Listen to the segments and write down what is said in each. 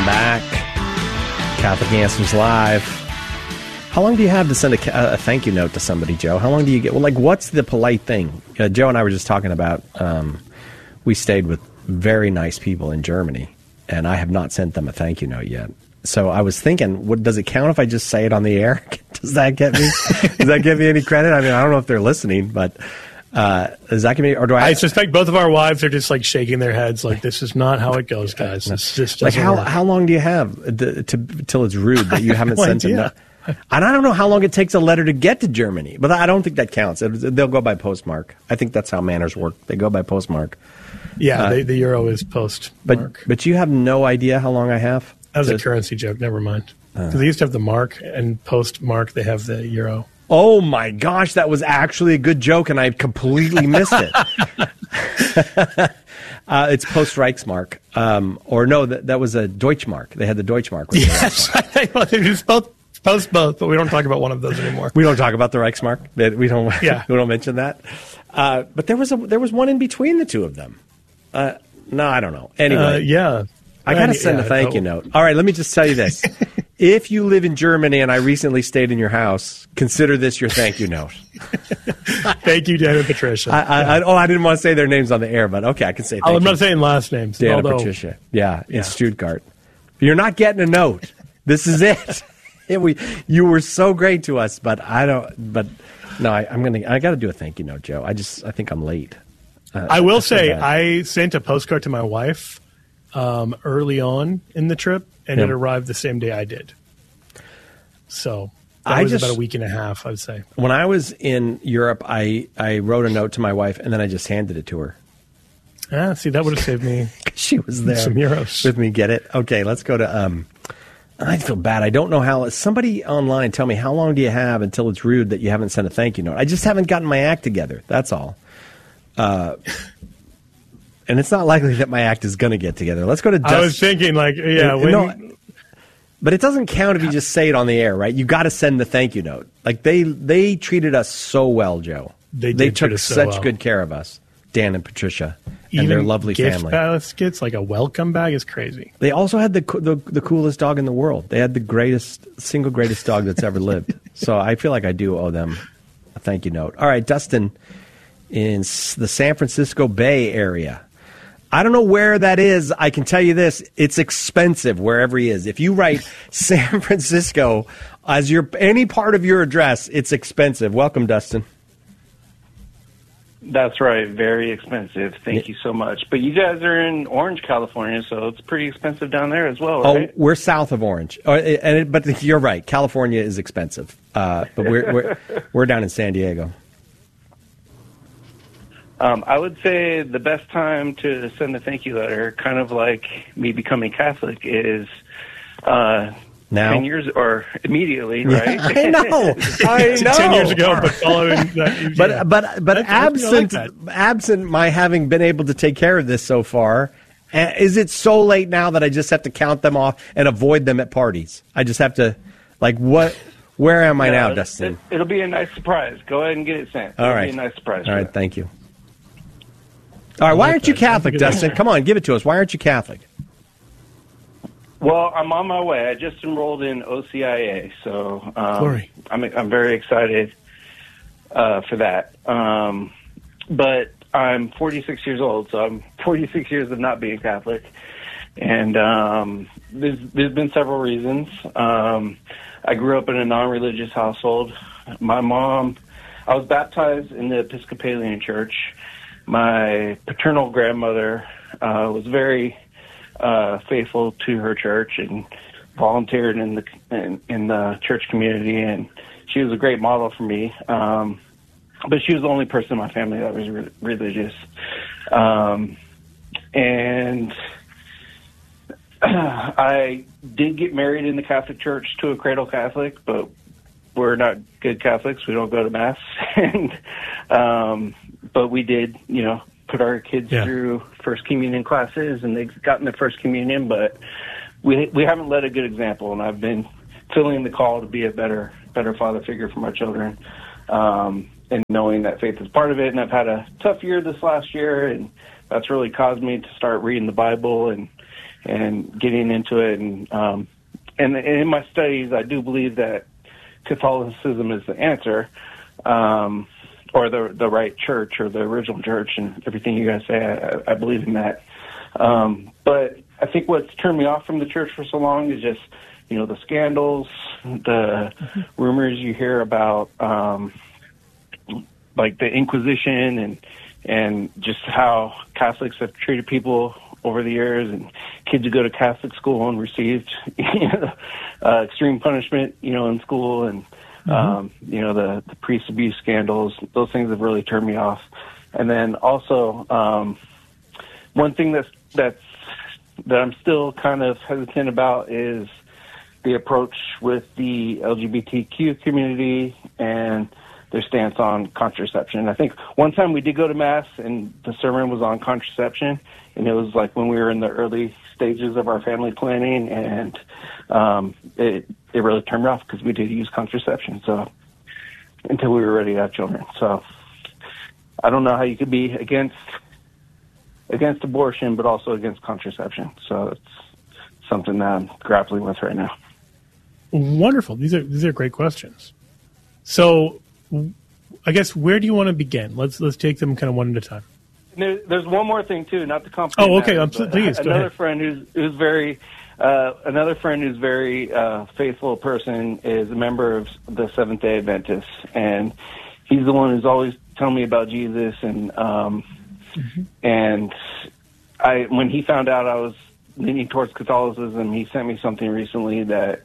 back. Catholic Answers Live. How long do you have to send a thank you note to somebody, Joe? How long do you get? Well, like, what's the polite thing? Joe and I were just talking about, we stayed with very nice people in Germany, and I have not sent them a thank you note yet. So I was thinking, does it count if I just say it on the air? Does that get me any credit? I mean, I don't know if they're listening, but does that give me, or do I suspect both of our wives are just like shaking their heads like, this is not how it goes, guys. It's just like, how long do you have till it's rude that you haven't sent a note? And I don't know how long it takes a letter to get to Germany, but I don't think that counts. They'll go by postmark. I think that's how manners work. They go by postmark. Yeah, the euro is postmark. But you have no idea how long I have? That was a currency joke. Never mind. Because they used to have the mark, and postmark, they have the euro. Oh, my gosh. That was actually a good joke, and I completely missed it. It's post-Reichsmark. Or no, that was a Deutschmark. They had the Deutschmark. Yes. It's both. Post both, but we don't talk about one of those anymore. We don't talk about the Reichsmark. We don't. Yeah. We don't mention that. But there was one in between the two of them. No, I don't know. Anyway, yeah, I got to send a thank you note. All right, let me just tell you this: if you live in Germany and I recently stayed in your house, consider this your thank you note. Thank you, Dan and Patricia. I didn't want to say their names on the air, but okay, I can say. Thank you. I'm not saying last names. Dan and Patricia. Yeah, in Stuttgart. You're not getting a note. This is it. You were so great to us, but I don't. But no, I got to do a thank you note, Joe. I think I'm late. I will say I sent a postcard to my wife early on in the trip, and it arrived the same day I did. So that was about a week and a half, I'd say. When I was in Europe, I wrote a note to my wife, and then I just handed it to her. See, that would have saved me. She was there some euros with me. Get it? Okay, let's go to. I feel bad. I don't know how. Somebody online tell me, how long do you have until it's rude that you haven't sent a thank you note? I just haven't gotten my act together. That's all. And it's not likely that my act is going to get together. Let's go to Dustin. I was thinking, but it doesn't count if you just say it on the air, right? You got to send the thank you note. Like they treated us so well, Joe. They took such good care of us, Dan and Patricia. And their lovely family. Baskets, like a welcome bag, is crazy. They also had the coolest dog in the world. They had the single greatest dog that's ever lived. So I feel like I do owe them a thank you note. All right, Dustin, in the San Francisco Bay Area. I don't know where that is. I can tell you this. It's expensive wherever he is. If you write San Francisco as any part of your address, it's expensive. Welcome, Dustin. That's right. Very expensive. Thank you so much. But you guys are in Orange, California, so it's pretty expensive down there as well, right? Oh, we're south of Orange. But you're right. California is expensive. But we're down in San Diego. I would say the best time to send a thank you letter, kind of like me becoming Catholic, is now? 10 years or immediately, right? I know. 10 years ago, but following that. But absent my having been able to take care of this so far, is it so late now that I just have to count them off and avoid them at parties? I just have to, where am I now, Dustin? It'll be a nice surprise. Go ahead and get it sent. All right. It'll be a nice surprise. All right, thank you. All right, why aren't you Catholic, Dustin? Come on, give it to us. Why aren't you Catholic? Well, I'm on my way. I just enrolled in OCIA, so I'm very excited for that. But I'm 46 years old, so I'm 46 years of not being Catholic, and there's been several reasons. I grew up in a non-religious household. My mom, I was baptized in the Episcopalian Church. My paternal grandmother was very faithful to her church and volunteered in the church community, and she was a great model for me. But she was the only person in my family that was religious. And I did get married in the Catholic Church to a cradle Catholic, but we're not good Catholics. We don't go to Mass. And but we did, put our kids through First Communion classes, and they've gotten the First Communion, but we haven't led a good example, and I've been feeling the call to be a better father figure for my children, and knowing that faith is part of it. And I've had a tough year this last year, and that's really caused me to start reading the Bible and getting into it. And in my studies, I do believe that Catholicism is the answer, or the right church, or the original church, and everything you guys say. I believe in that. But I think what's turned me off from the church for so long is just, the scandals, the rumors you hear about, like the Inquisition, and just how Catholics have treated people over the years, and kids who go to Catholic school and received extreme punishment, in school, and the priest abuse scandals. Those things have really turned me off. And then also, one thing that I'm still kind of hesitant about is the approach with the LGBTQ community and their stance on contraception. I think one time we did go to Mass and the sermon was on contraception, and it was like when we were in the early stages of our family planning, and it really turned me off because we did use contraception, so until we were ready to have children. So I don't know how you could be against abortion but also against contraception. So it's something that I'm grappling with right now. Wonderful. These are great questions. So I guess, where do you want to begin? Let's take them kind of one at a time. There's one more thing too, not to complicate. Oh, okay. Please go ahead. Another friend who's very faithful person is a member of the Seventh-day Adventists, and he's the one who's always telling me about Jesus. And and when he found out I was leaning towards Catholicism, he sent me something recently that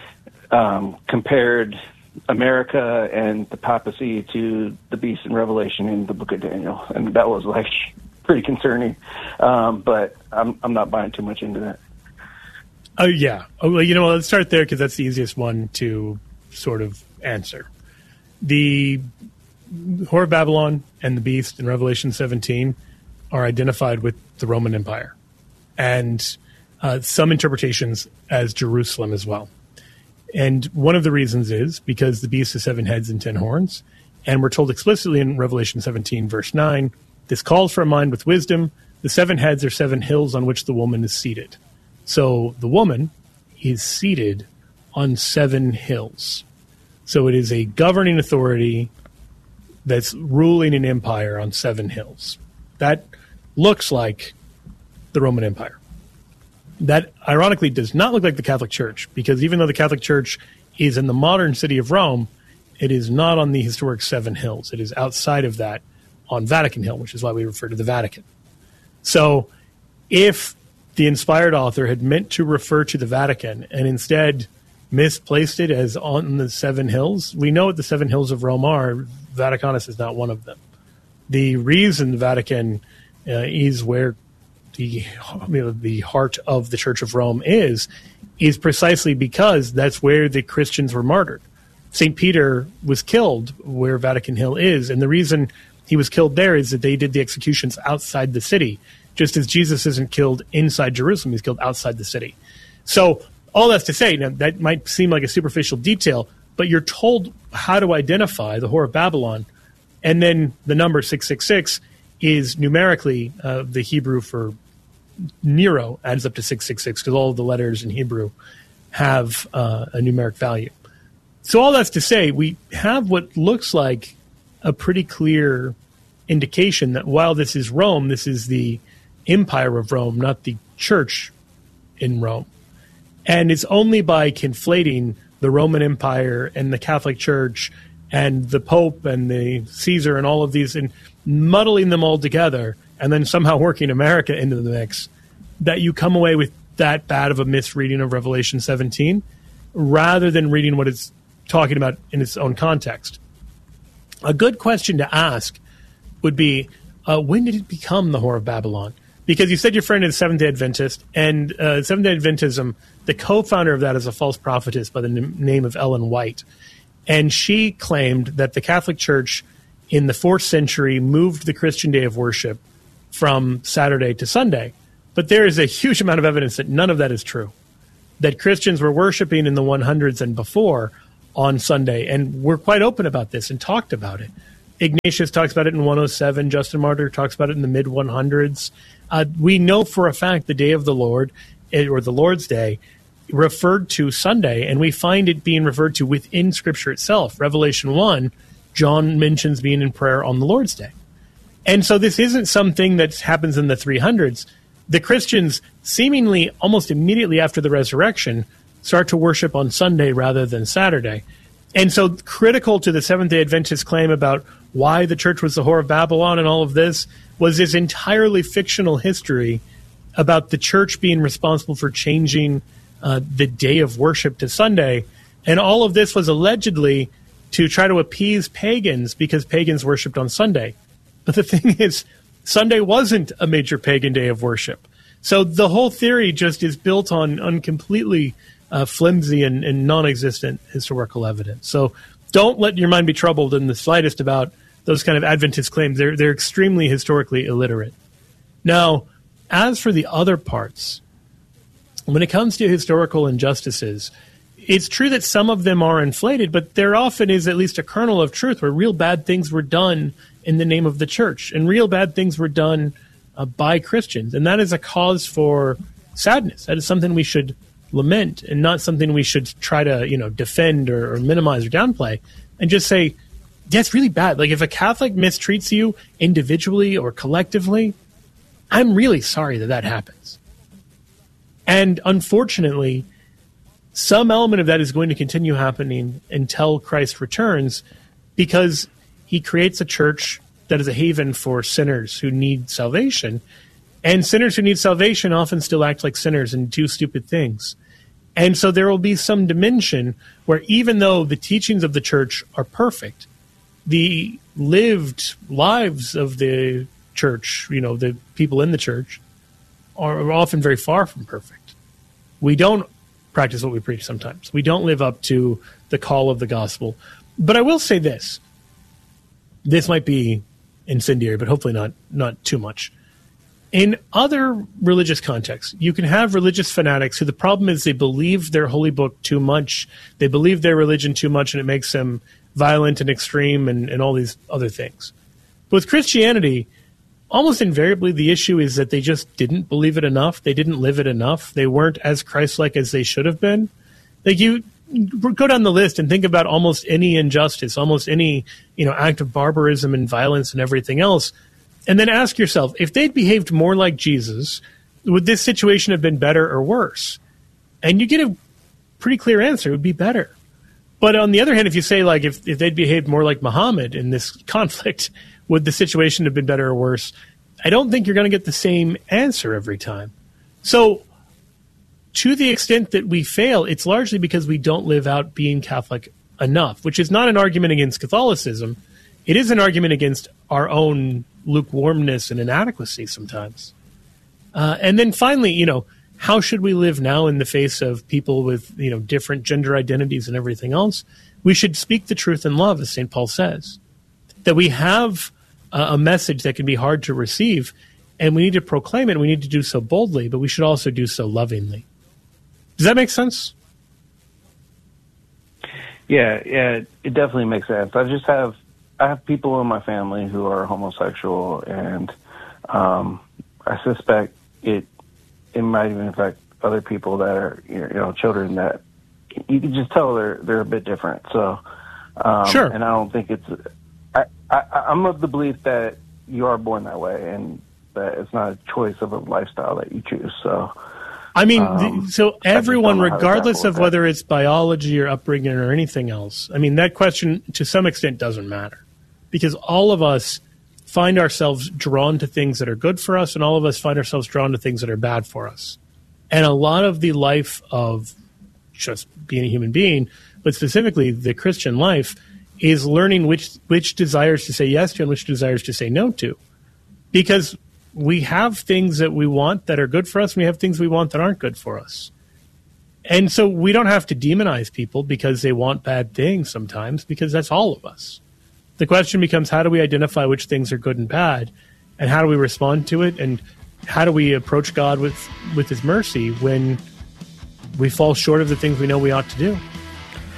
compared America and the papacy to the beast in Revelation in the book of Daniel, and that was like pretty concerning. But I'm not buying too much into that. Oh yeah. Oh, well, let's start there because that's the easiest one to sort of answer. The Whore of Babylon and the beast in Revelation 17 are identified with the Roman Empire, and some interpretations as Jerusalem as well. And one of the reasons is because the beast has 7 heads and 10 horns. And we're told explicitly in Revelation 17, verse 9, this calls for a mind with wisdom. The 7 heads are 7 hills on which the woman is seated. So the woman is seated on 7 hills. So it is a governing authority that's ruling an empire on 7 hills. That looks like the Roman Empire. That, ironically, does not look like the Catholic Church, because even though the Catholic Church is in the modern city of Rome, it is not on the historic 7 hills. It is outside of that on Vatican Hill, which is why we refer to the Vatican. So if the inspired author had meant to refer to the Vatican and instead misplaced it as on the 7 hills, we know what the 7 hills of Rome are. Vaticanus is not one of them. The reason the Vatican is where the heart of the Church of Rome is precisely because that's where the Christians were martyred. St. Peter was killed where Vatican Hill is, and the reason he was killed there is that they did the executions outside the city, just as Jesus isn't killed inside Jerusalem, he's killed outside the city. So all that's to say, now that might seem like a superficial detail, but you're told how to identify the Whore of Babylon, and then the number 666 is numerically the Hebrew for Nero adds up to 666 because all of the letters in Hebrew have a numeric value. So all that's to say, we have what looks like a pretty clear indication that while this is Rome, this is the Empire of Rome, not the church in Rome. And it's only by conflating the Roman Empire and the Catholic Church and the Pope and the Caesar and all of these and muddling them all together and then somehow working America into the mix, that you come away with that bad of a misreading of Revelation 17 rather than reading what it's talking about in its own context. A good question to ask would be, when did it become the Whore of Babylon? Because you said your friend is Seventh-day Adventist, and Seventh-day Adventism, the co-founder of that is a false prophetess by the name of Ellen White. And she claimed that the Catholic Church in the 4th century moved the Christian day of worship from Saturday to Sunday. But there is a huge amount of evidence that none of that is true, that Christians were worshiping in the 100s and before on Sunday, and we're quite open about this and talked about it. Ignatius talks about it in 107. Justin Martyr talks about it in the mid-100s. We know for a fact the day of the Lord or the Lord's Day, referred to Sunday, and we find it being referred to within Scripture itself. Revelation 1, John mentions being in prayer on the Lord's Day. And so this isn't something that happens in the 300s. The Christians, seemingly almost immediately after the resurrection, start to worship on Sunday rather than Saturday. And so critical to the Seventh-day Adventist claim about why the church was the whore of Babylon and all of this was this entirely fictional history about the church being responsible for changing the day of worship to Sunday. And all of this was allegedly to try to appease pagans because pagans worshipped on Sunday. But the thing is, Sunday wasn't a major pagan day of worship. So the whole theory just is built on completely flimsy and non-existent historical evidence. So don't let your mind be troubled in the slightest about those kind of Adventist claims. They're extremely historically illiterate. Now, as for the other parts, when it comes to historical injustices, it's true that some of them are inflated, but there often is at least a kernel of truth where real bad things were done in the name of the church, and real bad things were done by Christians. And that is a cause for sadness. That is something we should lament and not something we should try to, defend or minimize or downplay, and just say, yeah, it's really bad. Like if a Catholic mistreats you individually or collectively, I'm really sorry that happens. And unfortunately, some element of that is going to continue happening until Christ returns, because he creates a church that is a haven for sinners who need salvation. And sinners who need salvation often still act like sinners and do stupid things. And so there will be some dimension where even though the teachings of the church are perfect, the lived lives of the church, the people in the church, are often very far from perfect. We don't practice what we preach sometimes. We don't live up to the call of the gospel. But I will say this. This might be incendiary, but hopefully not too much. In other religious contexts, you can have religious fanatics who the problem is they believe their holy book too much. They believe their religion too much, and it makes them violent and extreme and all these other things. But with Christianity, almost invariably the issue is that they just didn't believe it enough. They didn't live it enough. They weren't as Christ-like as they should have been. Like you go down the list and think about almost any injustice, almost any act of barbarism and violence and everything else, and then ask yourself, if they'd behaved more like Jesus, would this situation have been better or worse? And you get a pretty clear answer. It would be better. But on the other hand, if you say, like, if they'd behaved more like Muhammad in this conflict, would the situation have been better or worse? I don't think you're going to get the same answer every time. So to the extent that we fail, it's largely because we don't live out being Catholic enough, which is not an argument against Catholicism. It is an argument against our own lukewarmness and inadequacy sometimes. And then finally, how should we live now in the face of people with, different gender identities and everything else? We should speak the truth in love, as St. Paul says. That we have a message that can be hard to receive, and we need to proclaim it, and we need to do so boldly, but we should also do so lovingly. Does that make sense? Yeah, it definitely makes sense. I have people in my family who are homosexual, and I suspect it might even affect other people that are, children that you can just tell they're a bit different. So, sure. And I don't think I'm of the belief that you are born that way, and that it's not a choice of a lifestyle that you choose. So, I mean, so everyone, regardless of whether it's biology or upbringing or anything else, I mean, that question to some extent doesn't matter, because all of us find ourselves drawn to things that are good for us, and all of us find ourselves drawn to things that are bad for us. And a lot of the life of just being a human being, but specifically the Christian life, is learning which desires to say yes to and which desires to say no to. Because we have things that we want that are good for us, and we have things we want that aren't good for us. And so we don't have to demonize people because they want bad things sometimes, because that's all of us. The question becomes, how do we identify which things are good and bad, and how do we respond to it, and how do we approach God with his mercy when we fall short of the things we know we ought to do?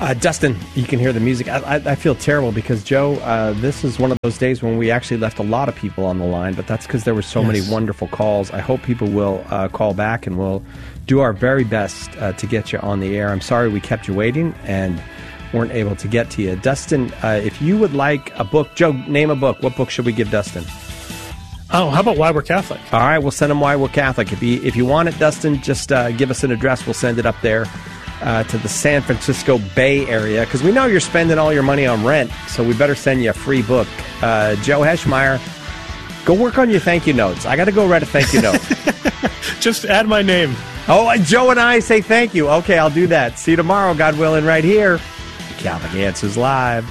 Dustin, you can hear the music. I feel terrible because, Joe, this is one of those days when we actually left a lot of people on the line, but that's because there were so many wonderful calls. I hope people will call back, and we'll do our very best to get you on the air. I'm sorry we kept you waiting and weren't able to get to you. Dustin, if you would like a book, Joe, name a book. What book should we give Dustin? Oh, how about Why We're Catholic? All right, we'll send him Why We're Catholic. If you want it, Dustin, just give us an address. We'll send it up there to the San Francisco Bay Area, because we know you're spending all your money on rent, so we better send you a free book. Joe Heschmeyer, go work on your thank you notes. I got to go write a thank you note. Just add my name. Oh, Joe and I say thank you. Okay, I'll do that. See you tomorrow, God willing, right here. Catholic Answers Live.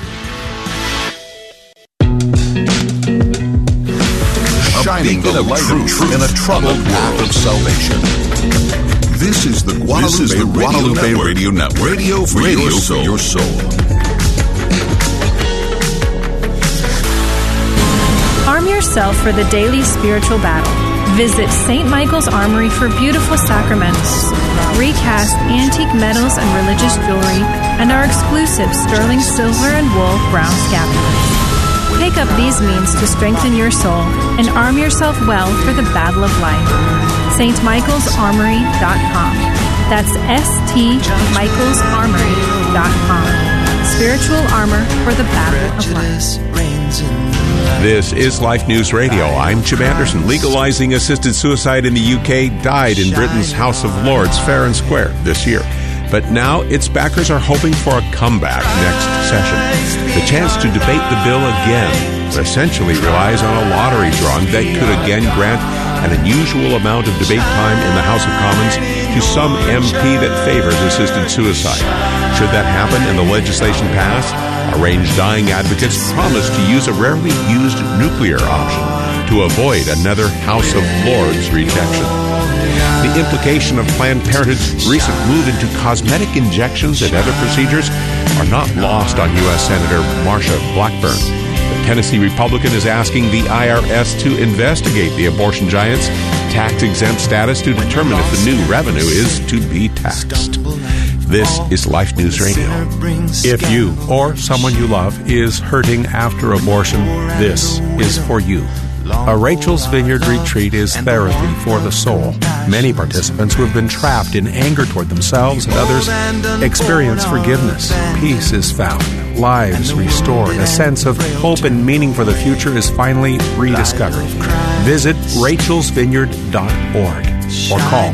Shining the light of truth in a troubled path of salvation. This is the Guadalupe Radio Network. Radio for your soul. Arm yourself for the daily spiritual battle. Visit St. Michael's Armory for beautiful sacramentals, recast antique metals and religious jewelry, and our exclusive sterling silver and wool brown scapulars. Pick up these means to strengthen your soul and arm yourself well for the battle of life. stmichaelsarmory.com. That's stmichaelsarmory.com. Spiritual armor for the battle of life. This is Life News Radio. I'm Jim Anderson. Legalizing assisted suicide in the UK died in Britain's House of Lords fair and square this year. But now its backers are hoping for a comeback next session. The chance to debate the bill again essentially relies on a lottery drawing that could again grant an unusual amount of debate time in the House of Commons to some MP that favors assisted suicide. Should that happen and the legislation pass, Arranged Dying advocates promise to use a rarely used nuclear option to avoid another House of Lords rejection. The implication of Planned Parenthood's recent move into cosmetic injections and other procedures are not lost on U.S. Senator Marsha Blackburn. The Tennessee Republican is asking the IRS to investigate the abortion giant's tax-exempt status to determine if the new revenue is to be taxed. This is Life News Radio. If you or someone you love is hurting after abortion, this is for you. A Rachel's Vineyard retreat is therapy for the soul. Many participants who have been trapped in anger toward themselves and others experience forgiveness. Peace is found, lives restored, a sense of hope and meaning for the future is finally rediscovered. Visit rachelsvineyard.org or call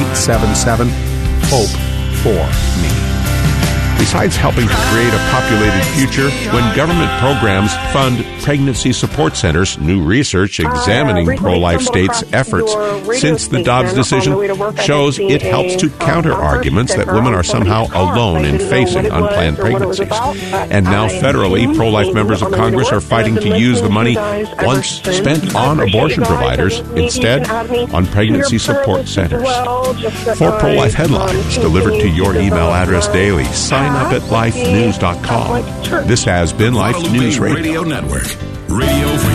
877-HOPE-4-ME. Besides helping to create a populated future, when government programs fund pregnancy support centers, new research examining pro-life states' efforts since the Dobbs decision shows it helps to counter arguments that women are somehow alone in facing unplanned pregnancies. And now federally, pro-life members of Congress are fighting to use the money once spent on abortion providers instead on pregnancy support centers. For pro-life headlines delivered to your email address daily, sign up at lifenews.com. This has been Life News Radio Network. Radio